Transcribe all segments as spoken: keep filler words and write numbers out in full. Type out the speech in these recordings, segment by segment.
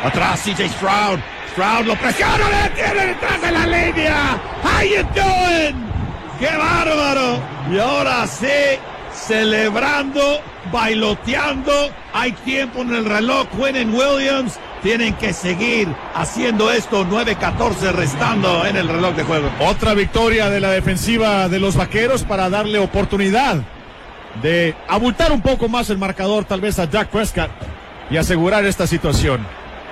Atrás C J Stroud. Stroud lo presiona, le tiene detrás de la línea. How you doing? ¡Qué bárbaro! Y ahora sí, celebrando, bailoteando. Hay tiempo en el reloj. Quinnen Williams. Tienen que seguir haciendo esto. nueve catorce restando en el reloj de juego. Otra victoria de la defensiva de los Vaqueros para darle oportunidad de abultar un poco más el marcador, tal vez a Dak Prescott, y asegurar esta situación.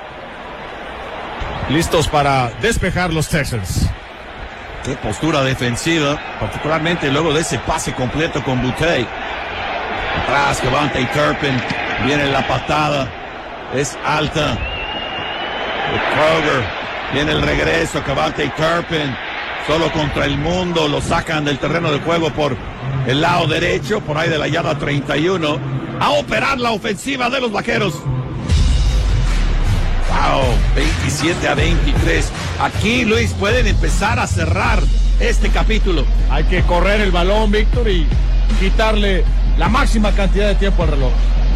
Listos para despejar los Texans. Qué postura defensiva, particularmente luego de ese pase completo con Boutte. Atrás, Kevontae Turpin. Viene la patada. Es alta. Kroger. Viene el regreso. Kevontae Turpin. Solo contra el mundo. Lo sacan del terreno de juego por el lado derecho. Por ahí de la yarda treinta y uno. A operar la ofensiva de los Vaqueros. Wow, veintisiete a veintitrés. Aquí, Luis, pueden empezar a cerrar este capítulo. Hay que correr el balón, Víctor, y quitarle la máxima cantidad de tiempo al reloj.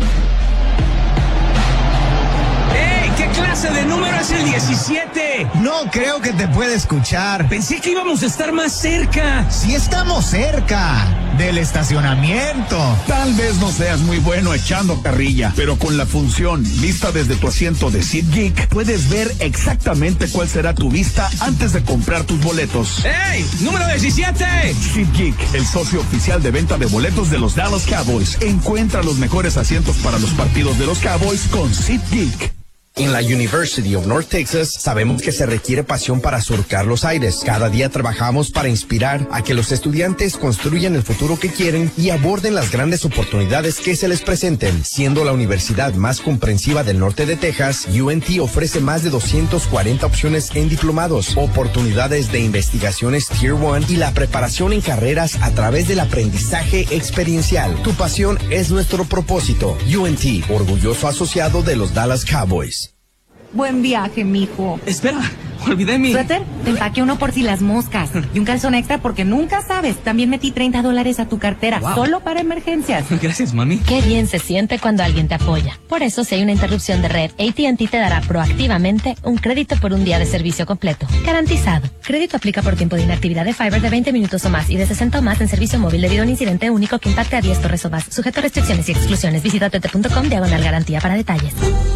¡Ey! ¿Qué clase de número es el diecisiete? No creo que te pueda escuchar. Pensé que íbamos a estar más cerca. Si estamos cerca del estacionamiento. Tal vez no seas muy bueno echando carrilla, pero con la función vista desde tu asiento de SeatGeek, puedes ver exactamente cuál será tu vista antes de comprar tus boletos. ¡Ey! ¡Número diecisiete! SeatGeek, el socio oficial de venta de boletos de los Dallas Cowboys. Encuentra los mejores asientos para los partidos de los Cowboys con SeatGeek. En la University of North Texas sabemos que se requiere pasión para surcar los aires. Cada día trabajamos para inspirar a que los estudiantes construyan el futuro que quieren y aborden las grandes oportunidades que se les presenten. Siendo la universidad más comprensiva del norte de Texas, U N T ofrece más de doscientas cuarenta opciones en diplomados, oportunidades de investigaciones Tier uno y la preparación en carreras a través del aprendizaje experiencial. Tu pasión es nuestro propósito. U N T, orgulloso asociado de los Dallas Cowboys. Buen viaje, mijo. Espera, olvidé mi... Suéter, te empaqué uno por si las moscas. Y un calzón extra porque nunca sabes. También metí treinta dólares a tu cartera, wow, solo para emergencias. Gracias, mami. Qué bien se siente cuando alguien te apoya. Por eso, si hay una interrupción de red, A T and T te dará proactivamente un crédito por un día de servicio completo. Garantizado. Crédito aplica por tiempo de inactividad de Fiber de veinte minutos o más y de sesenta o más en servicio móvil debido a un incidente único que impacte a diez torres o más. Sujeto a restricciones y exclusiones. Visita tete punto com diagonal garantía para detalles.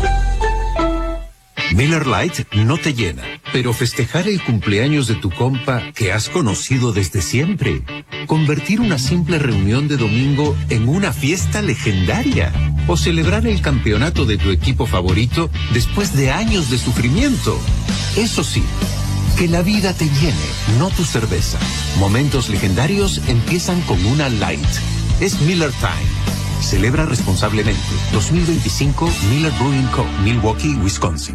Miller Lite no te llena, pero festejar el cumpleaños de tu compa que has conocido desde siempre, convertir una simple reunión de domingo en una fiesta legendaria o celebrar el campeonato de tu equipo favorito después de años de sufrimiento. Eso sí, que la vida te llene, no tu cerveza. Momentos legendarios empiezan con una Light. Es Miller Time. Celebra responsablemente. dos mil veinticinco Miller Brewing Co., Milwaukee, Wisconsin.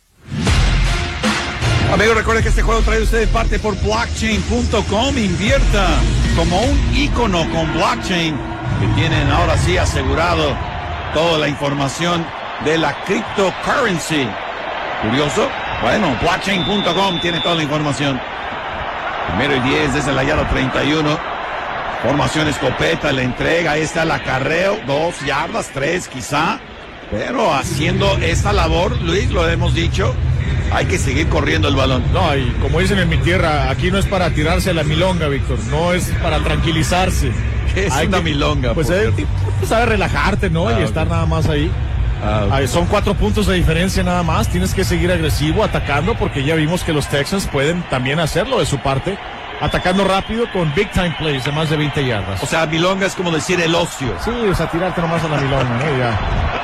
Amigos, recuerden que este juego trae usted en parte por blockchain punto com. Invierta como un ícono con blockchain, que tienen ahora sí asegurado toda la información de la cryptocurrency. ¿Curioso? Bueno, blockchain punto com tiene toda la información. Primero y diez desde la yarda treinta y uno. Formación escopeta, la entrega, ahí está el acarreo, dos yardas, tres quizá. Pero haciendo esta labor, Luis, lo hemos dicho, hay que seguir corriendo el balón. No, y como dicen en mi tierra, aquí no es para tirarse a la milonga, Víctor, no es para tranquilizarse. ¿Qué es hay una que, milonga? Pues es, sabes relajarte, ¿no? Ah, y okay. estar nada más ahí. Ah, okay. Son cuatro puntos de diferencia nada más, tienes que seguir agresivo, atacando, porque ya vimos que los Texans pueden también hacerlo de su parte, atacando rápido con big time plays de más de veinte yardas. O sea, milonga es como decir el ocio. Sí, o sea, tirarte nomás a la milonga, ¿no? Ya.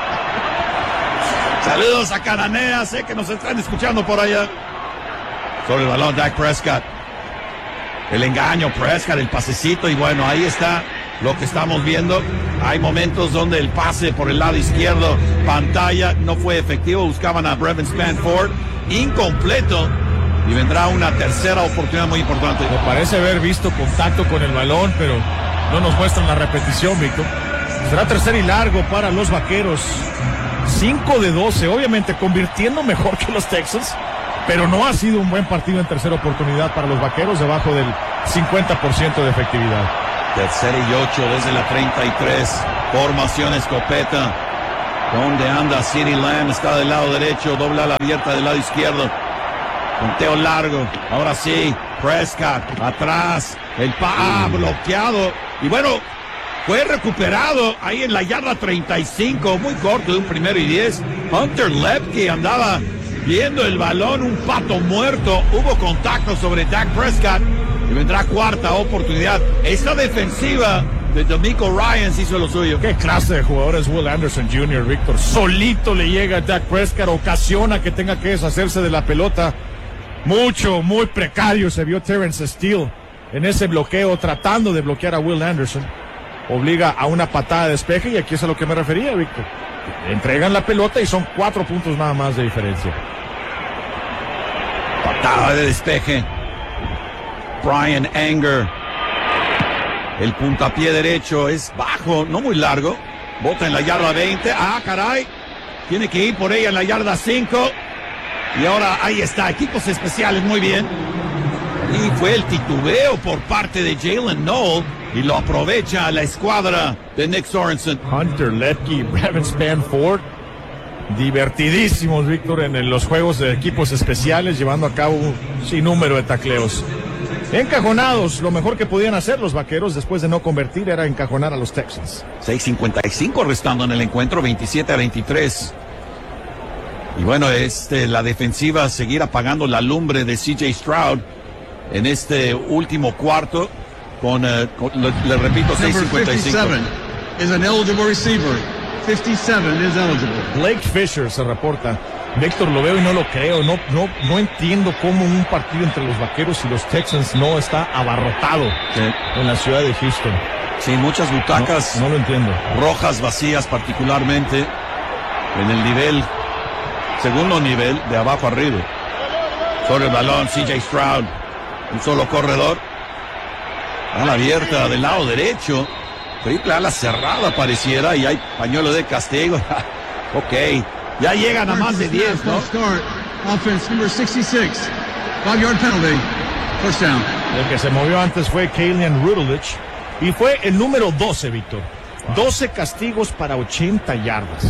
Saludos a Cananea, sé que nos están escuchando por allá. Sobre el balón, Dak Prescott. El engaño, Prescott, el pasecito, y bueno, ahí está lo que estamos viendo. Hay momentos donde el pase por el lado izquierdo, pantalla, no fue efectivo. Buscaban a Brevin Spanford, incompleto. Y vendrá una tercera oportunidad muy importante. Me parece haber visto contacto con el balón, pero no nos muestran la repetición, Víctor. Será tercer y largo para los Vaqueros. cinco de doce, obviamente convirtiendo mejor que los Texans, pero no ha sido un buen partido en tercera oportunidad para los Vaqueros, debajo del cincuenta por ciento de efectividad. Tercera y ocho desde la treinta y tres, formación escopeta. ¿Dónde anda CeeDee Lamb? Está del lado derecho, doble ala abierta del lado izquierdo. Conteo largo. Ahora sí, Prescott atrás. El pa ah, bloqueado. Y bueno, fue recuperado ahí en la yarda treinta y cinco. Muy corto de un primero y diez. Hunter Lepke andaba viendo el balón, un pato muerto. Hubo contacto sobre Dak Prescott. Y vendrá cuarta oportunidad. Esta defensiva de DeMeco Ryans hizo lo suyo. Qué clase de jugador es Will Anderson junior, Víctor. Solito le llega a Dak Prescott, ocasiona que tenga que deshacerse de la pelota. Mucho, muy precario se vio Terrence Steele en ese bloqueo, tratando de bloquear a Will Anderson. Obliga a una patada de despeje, y aquí es a lo que me refería, Víctor. Entregan la pelota y son cuatro puntos nada más de diferencia. Patada de despeje. Brian Anger. El puntapié derecho es bajo, no muy largo. Bota en la yarda veinte. Ah, caray. Tiene que ir por ella en la yarda cinco. Y ahora ahí está, equipos especiales, muy bien. Y fue el titubeo por parte de Jalen Noel. Y lo aprovecha la escuadra de Nick Sorensen. Hunter Lepke, Brevin Spanford. Divertidísimos, Víctor, en los juegos de equipos especiales, llevando a cabo un sinnúmero de tacleos. Encajonados, lo mejor que podían hacer los vaqueros después de no convertir era encajonar a los Texans. seis cincuenta y cinco restando en el encuentro, veintisiete a veintitrés. Y bueno, este, la defensiva seguir apagando la lumbre de C J Stroud en este último cuarto con, uh, con le, le repito, seis cincuenta y cinco. Is an eligible receiver. fifty-seven is eligible. Blake Fisher se reporta. Víctor, lo veo y no lo creo. No, no, no entiendo cómo un partido entre los Vaqueros y los Texans no está abarrotado sí. en la ciudad de Houston. Sí, muchas butacas. No, no lo entiendo. Rojas vacías, particularmente en el nivel, segundo nivel, de abajo arriba. Sobre el balón, C J Stroud. Un solo corredor. Ala abierta del lado derecho. Triple ala cerrada pareciera, y hay pañuelo de castigo. Ok. Ya llegan a más de diez, ¿no? Offense number sixty-six. Five yard penalty. First down. El que se movió antes fue Kalian Rudulich. Y fue el número doce, Víctor. doce castigos para ochenta yardas.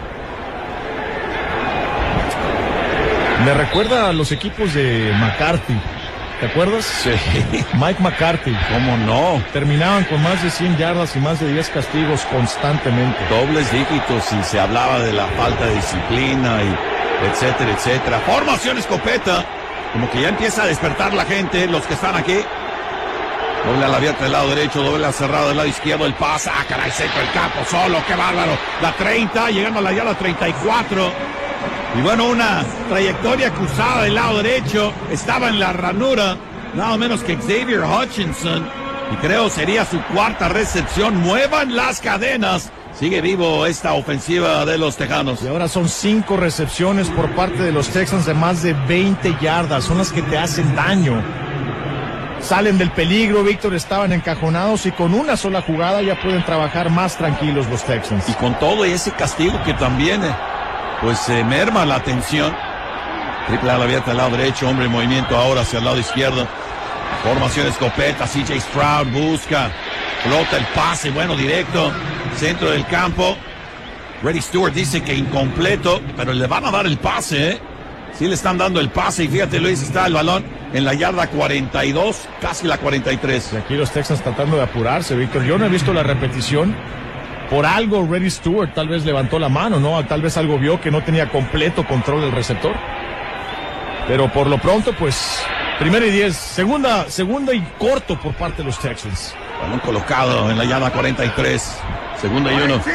Me recuerda a los equipos de McCarthy. ¿Te acuerdas? Sí. Mike McCarthy. ¿Cómo no? Terminaban con más de cien yardas y más de diez castigos constantemente. Dobles dígitos, y se hablaba de la falta de disciplina, y etcétera, etcétera. Formación escopeta. Como que ya empieza a despertar la gente, los que están aquí. Doble a la abierta del lado derecho, doble a cerrado del lado izquierdo, el pase. Ah, caray, centro el campo, solo, qué bárbaro. La treinta, llegando a la yarda treinta y cuatro. Y bueno, una trayectoria cruzada del lado derecho. Estaba en la ranura, nada menos que Xavier Hutchinson. Y creo sería su cuarta recepción. Muevan las cadenas. Sigue vivo esta ofensiva de los Tejanos. Y ahora son cinco recepciones por parte de los Texans de más de veinte yardas. Son las que te hacen daño. Salen del peligro, Víctor, estaban encajonados, y con una sola jugada ya pueden trabajar más tranquilos los Texans. Y con todo ese castigo que también, pues se eh, merma la tensión. Triple ala abierta al lado derecho, hombre en movimiento ahora hacia el lado izquierdo. Formación escopeta, C J Stroud busca, flota el pase, bueno, directo, centro del campo. Reddy Stewart dice que incompleto, pero le van a dar el pase, ¿eh? Sí le están dando el pase, y fíjate, Luis, está el balón en la yarda cuarenta y dos, casi la cuarenta y tres. Y aquí los Texans tratando de apurarse, Víctor. Yo no he visto la repetición. Por algo Reddy Stewart tal vez levantó la mano, ¿no? Tal vez algo vio que no tenía completo control del receptor. Pero por lo pronto, pues, primera y diez, segunda, segunda y corto por parte de los Texans. Balón colocado en la yarda cuarenta y tres, segunda y uno.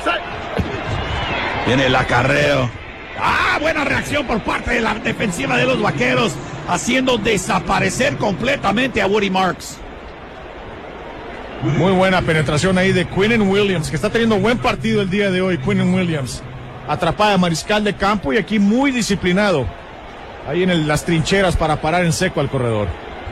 Viene el acarreo. Ah, buena reacción por parte de la defensiva de los Vaqueros, haciendo desaparecer completamente a Woody Marks. Muy buena penetración ahí de Quinnen Williams, que está teniendo buen partido el día de hoy. Quinnen Williams, atrapada mariscal de campo, y aquí muy disciplinado ahí en el, las trincheras para parar en seco al corredor.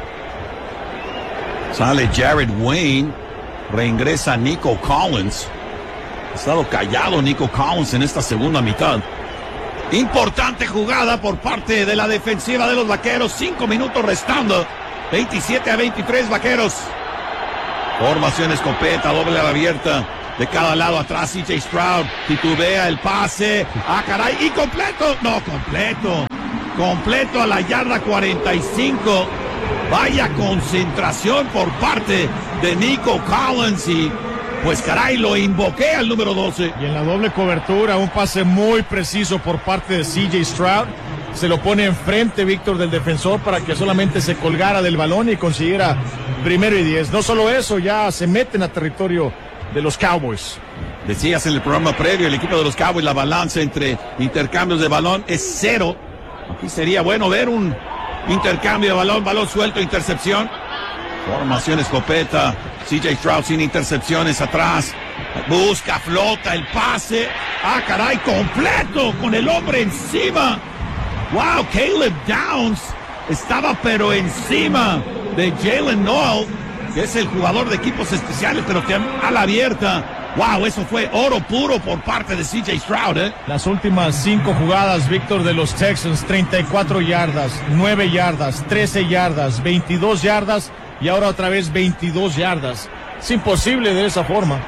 Sale Jared Wayne, reingresa Nico Collins. Ha estado callado Nico Collins en esta segunda mitad. Importante jugada por parte de la defensiva de los Vaqueros. Cinco minutos restando. veintisiete a veintitrés Vaqueros. Formación escopeta, doble a la abierta. de cada lado atrás. C J Stroud titubea el pase. Ah, caray, y completo. No, completo. Completo a la yarda cuarenta y cinco. Vaya concentración por parte de Nico Collins y pues caray, lo invoqué al número doce. Y en la doble cobertura, un pase muy preciso por parte de C J Stroud. Se lo pone enfrente, Víctor, del defensor para que solamente se colgara del balón y consiguiera primero y diez. No solo eso, ya se meten a territorio de los Cowboys. Decías en el programa previo, el equipo de los Cowboys, la balanza entre intercambios de balón es cero. Aquí sería bueno ver un intercambio de balón, balón suelto, intercepción. Formación escopeta. C J Stroud sin intercepciones atrás. Busca, flota el pase. Ah, caray, completo con el hombre encima. Wow, Caleb Downs estaba pero encima de Jalen Noel, que es el jugador de equipos especiales, pero que a la abierta. Wow, eso fue oro puro por parte de C J Stroud, ¿eh? Las últimas cinco jugadas, Víctor, de los Texans, treinta y cuatro yardas, nueve yardas, trece yardas, veintidós yardas y ahora otra vez veintidós yardas. Es imposible de esa forma.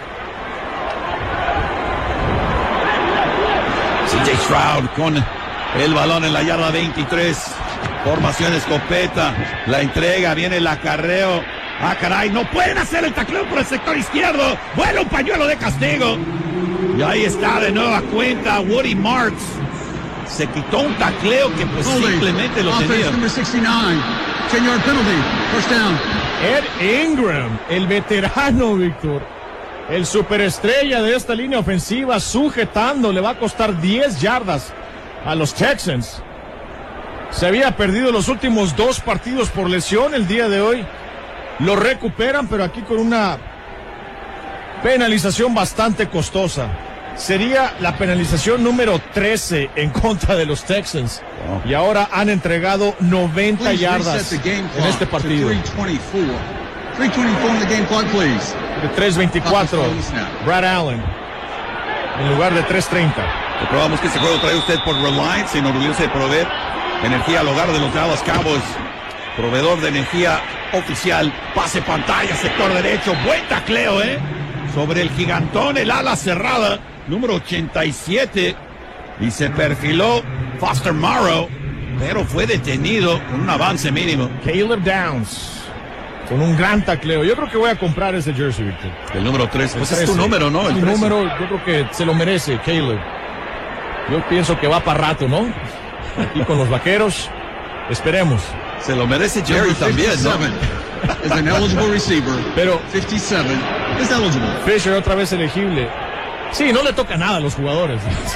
C J Stroud con el balón en la yarda veintitrés. Formación escopeta. La entrega, viene el acarreo. Ah, caray, no pueden hacer el tacleo por el sector izquierdo. Vuela un pañuelo de castigo. Y ahí está de nueva cuenta Woody Marks. Se quitó un tacleo que pues Holding. simplemente lo Offense tenía. number sixty-nine. ten yard penalty. First down. Ed Ingram, el veterano, Víctor. El superestrella de esta línea ofensiva, sujetando, le va a costar diez yardas a los Texans. Se había perdido los últimos dos partidos por lesión. El día de hoy lo recuperan, pero aquí con una penalización bastante costosa. Sería la penalización número trece en contra de los Texans. Wow. Y ahora han entregado noventa Please yardas reset the game en este clock to partido. three twenty-four. three twenty-four in the game clock, please. De tres veinticuatro, Brad Allen en lugar de tres treinta. Comprobamos que este juego trae usted por Reliance, se enorgullece de proveer energía al hogar de los Dallas Cowboys. Proveedor de energía oficial. Pase pantalla, sector derecho. Buen tacleo, ¿eh? Sobre el gigantón, el ala cerrada, número ochenta y siete. Y se perfiló Foster Morrow, pero fue detenido con un avance mínimo. Caleb Downs con un gran tacleo. Yo creo que voy a comprar ese jersey, Víctor. El número tres. Pues es tu número, ¿no? El Mi número, yo creo que se lo merece, Caleb. Yo pienso que va para rato, ¿no? Aquí con los vaqueros. Esperemos. Se lo merece Jerry también, ¿no? Is an eligible receiver. Pero fifty-seven is eligible. Fisher otra vez elegible. Sí, no le toca nada a los jugadores.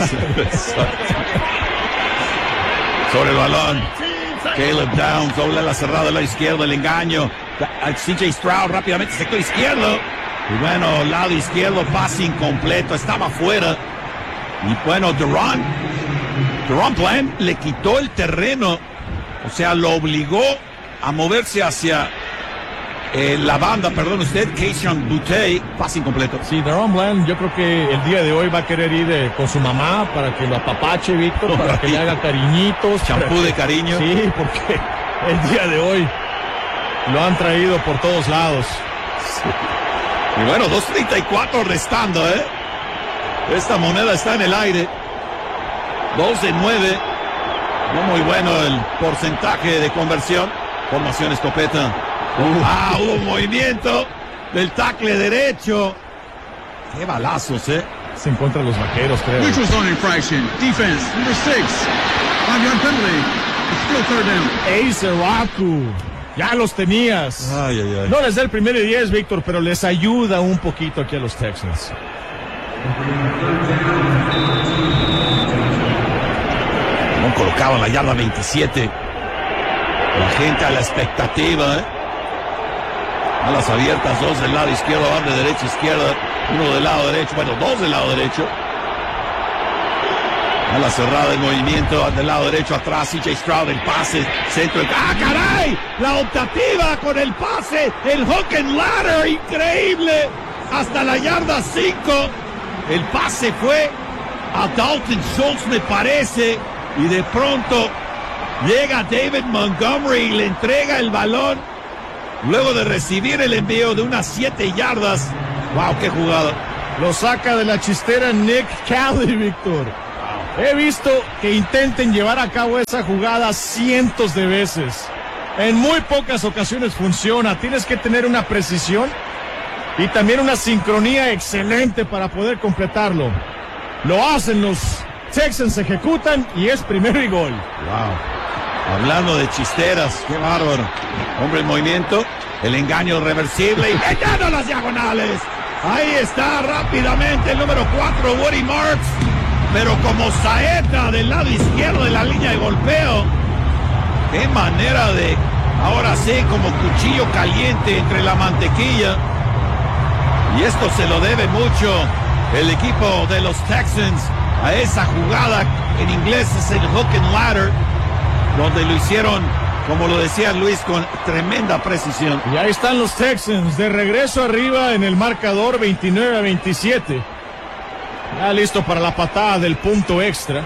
Sobre el balón. Caleb Downs, doble a la cerrada a la izquierda, el engaño. C J Stroud rápidamente, sector izquierdo. Y bueno, lado izquierdo, pase incompleto, estaba fuera. Y bueno, Duran, Duran Bland le quitó el terreno. O sea, lo obligó a moverse hacia eh, la banda, perdón usted, Keyshawn Boutte, pase incompleto. Sí, Duran Bland, yo creo que el día de hoy va a querer ir eh, con su mamá para que lo apapache, Víctor, oh, para que le haga cariñitos. Champú de cariño. Sí, porque el día de hoy lo han traído por todos lados. Sí. Y bueno, dos treinta y cuatro restando, ¿eh? Esta moneda está en el aire. dos de nueve. No muy bueno el porcentaje de conversión. Formación escopeta. Uh. Ah, hubo movimiento del tackle derecho. Qué balazos, ¿eh? Se encuentran los vaqueros, creo. Neutral zone infraction. Defense, number six. Five yard penalty. It's still third down. Ace Raku. Ya los tenías. Ay, ay, ay. No les da el primero y diez, Víctor, pero les ayuda un poquito aquí a los Texans. Han colocado en la yarda veintisiete. La gente a la expectativa, ¿eh? Alas abiertas, dos del lado izquierdo, van de derecha a izquierda, uno del lado derecho, bueno, dos del lado derecho. Ala cerrada el movimiento del lado derecho atrás, C J Stroud, el pase, centro, el... ¡ah, caray! La optativa con el pase, el hook and ladder, increíble, hasta la yarda cinco. El pase fue a Dalton Schultz, me parece, y de pronto llega David Montgomery y le entrega el balón luego de recibir el envío de unas siete yardas. ¡Wow, qué jugada! Lo saca de la chistera Nick Calli, Víctor. He visto que intenten llevar a cabo esa jugada cientos de veces. En muy pocas ocasiones funciona. Tienes que tener una precisión y también una sincronía excelente para poder completarlo. Lo hacen los Texans, ejecutan y es primero y gol. Wow. Hablando de chisteras, qué bárbaro. Hombre en movimiento, el engaño reversible y metiendo las diagonales. Ahí está rápidamente el número cuatro, Woody Marks. Pero como saeta del lado izquierdo de la línea de golpeo. Qué manera de, ahora sí, como cuchillo caliente entre la mantequilla. Y esto se lo debe mucho el equipo de los Texans a esa jugada. En inglés es el hook and ladder, donde lo hicieron, como lo decía Luis, con tremenda precisión. Y ahí están los Texans de regreso arriba en el marcador veintinueve a veintisiete. Ya listo para la patada del punto extra.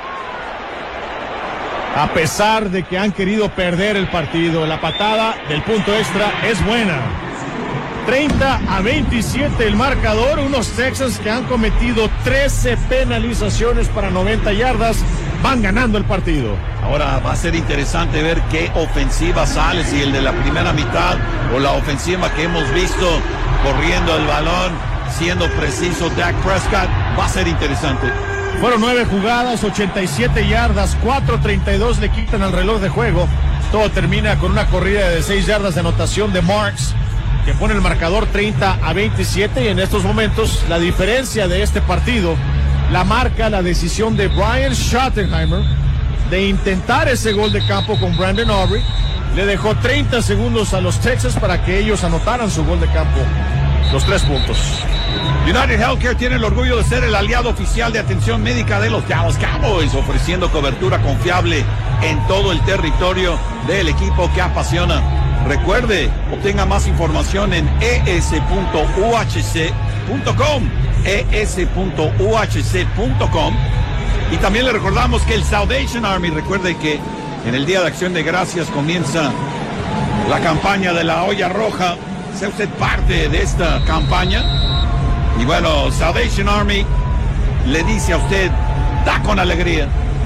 A pesar de que han querido perder el partido, la patada del punto extra es buena. treinta a veintisiete el marcador. Unos Texans que han cometido trece penalizaciones para noventa yardas. Van ganando el partido. Ahora va a ser interesante ver qué ofensiva sale, si el de la primera mitad o la ofensiva que hemos visto corriendo el balón, siendo preciso Dak Prescott. Va a ser interesante. Fueron nueve jugadas, ochenta y siete yardas, cuatro treinta y dos le quitan al reloj de juego. Todo termina con una corrida de seis yardas de anotación de Marks, que pone el marcador treinta a veintisiete. Y en estos momentos la diferencia de este partido la marca la decisión de Brian Schottenheimer de intentar ese gol de campo con Brandon Aubrey. Le dejó treinta segundos a los Texans para que ellos anotaran su gol de campo, los tres puntos. United Healthcare tiene el orgullo de ser el aliado oficial de atención médica de los Dallas Cowboys, ofreciendo cobertura confiable en todo el territorio del equipo que apasiona. Recuerde, obtenga más información en e s punto u h c punto com, e s punto u h c punto com. Y también le recordamos que el Salvation Army, recuerde que en el Día de Acción de Gracias comienza la campaña de la olla roja. Sea usted parte de esta campaña. Y bueno, Salvation Army le dice a usted, da con alegría.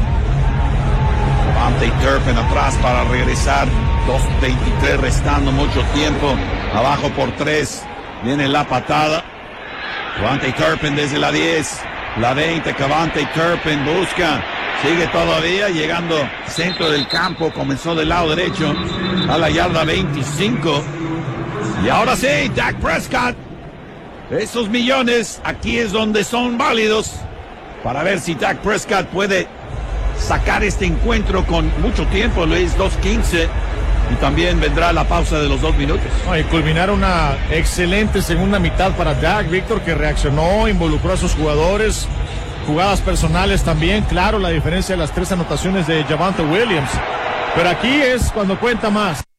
Devontae Turpin atrás para regresar. dos veintitrés restando, mucho tiempo. Abajo por tres. Viene la patada. Devontae Turpin desde la diez. La veinte, Devontae Turpin busca. Sigue todavía llegando centro del campo. Comenzó del lado derecho a la yarda veinticinco. Y ahora sí, Dak Prescott. Esos millones aquí es donde son válidos para ver si Dak Prescott puede sacar este encuentro con mucho tiempo, Luis, dos quince, y también vendrá la pausa de los dos minutos. Y culminar una excelente segunda mitad para Dak, Víctor, que reaccionó, involucró a sus jugadores, jugadas personales también, claro, la diferencia de las tres anotaciones de Javonte Williams, pero aquí es cuando cuenta más.